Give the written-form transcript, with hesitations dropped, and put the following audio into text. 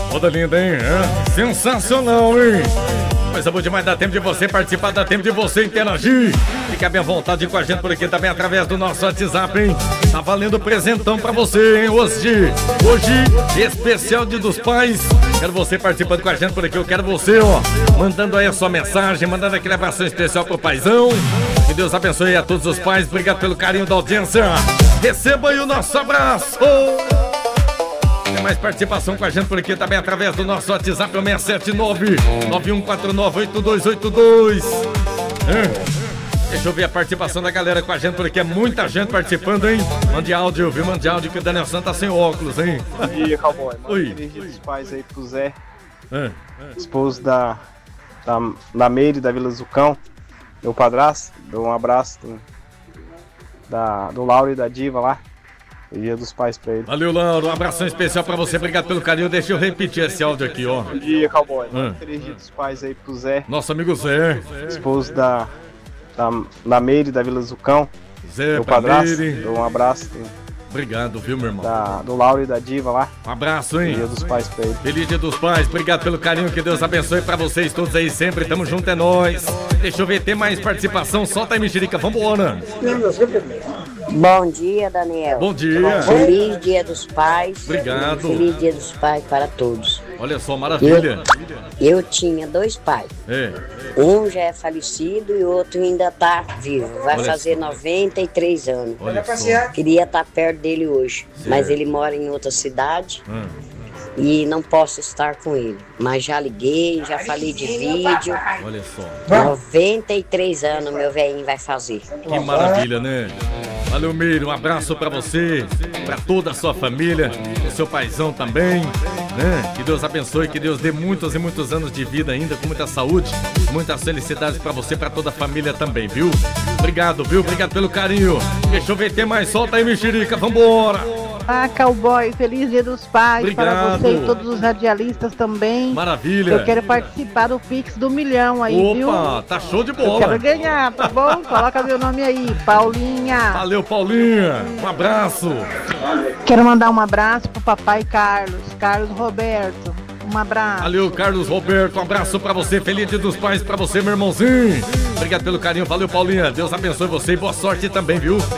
Toda linda, hein? Sensacional, hein? Coisa boa demais, dá tempo de você participar, dá tempo de você interagir. Fica bem à vontade com a gente por aqui também através do nosso WhatsApp, hein? Tá valendo presentão pra você, hein? Hoje, especial Dia dos Pais. Quero você participando com a gente por aqui, eu quero você, ó, mandando aí a sua mensagem, mandando aquele abração especial pro paizão. Que Deus abençoe a todos os pais, obrigado pelo carinho da audiência. Receba aí o nosso abraço. Tem mais participação com a gente por aqui também através do nosso WhatsApp, o 679-9149-8282. Deixa eu ver a participação da galera com a gente por aqui, é muita gente participando, hein? Mande áudio, viu? Mande áudio que o Daniel Santos tá sem óculos, hein? Bom dia, cowboy. Oi. Feliz Dia dos Pais aí pro Zé, esposo da Meire, da Vila Zucão, meu padrasto. Dou um abraço do Lauro e da Diva lá. Dia dos Pais pra ele. Valeu, Lauro, um abração especial pra você, obrigado pelo carinho. Deixa eu repetir esse áudio aqui, ó. Bom dia, cowboy. Feliz Dia dos Pais aí pro Zé, Nosso amigo Zé. esposo da Meire, da Vila Zucão, Zé, meu padrasto. Meire. Dou um abraço Obrigado, viu, meu irmão? do Lauro e da Diva lá. Um abraço, hein? Dia dos Pais pra ele. Feliz Dia dos Pais, obrigado pelo carinho, que Deus abençoe pra vocês todos aí sempre, tamo junto, é nóis. Deixa eu ver, tem mais participação, solta aí, mexerica, vambora. Bom dia, Daniel. Bom dia. Feliz Dia dos Pais. Obrigado. Feliz Dia dos Pais para todos. Olha só, maravilha. Eu tinha 2 pais. Um já é falecido e o outro ainda tá vivo. Vai fazer 93 anos. Olha só. Queria estar perto dele hoje, mas ele mora em outra cidade e não posso estar com ele. Mas já liguei, já falei de vídeo. Olha só. 93 anos meu velhinho vai fazer. Que maravilha, né? Valeu, Meire, um abraço pra você, pra toda a sua família, o seu paizão também, né? Que Deus abençoe, que Deus dê muitos e muitos anos de vida ainda, com muita saúde, muitas felicidades pra você, pra toda a família também, viu? Obrigado, viu? Obrigado pelo carinho. Deixa eu ver, tem mais, solta aí, mexerica, vambora! Ah, cowboy, feliz Dia dos Pais. Obrigado. Para você e todos os radialistas também. Maravilha. Eu quero participar do Pix do 1 milhão aí, viu? Opa, tá show de Eu bola. quero ganhar, tá bom? Coloca meu nome aí, Paulinha. Valeu, Paulinha. Um abraço. Quero mandar um abraço pro papai Carlos Roberto. Um abraço. Valeu, Carlos Roberto. Um abraço pra você. Feliz Dia dos Pais pra você, meu irmãozinho. Obrigado pelo carinho. Valeu, Paulinha. Deus abençoe você e boa sorte também, viu?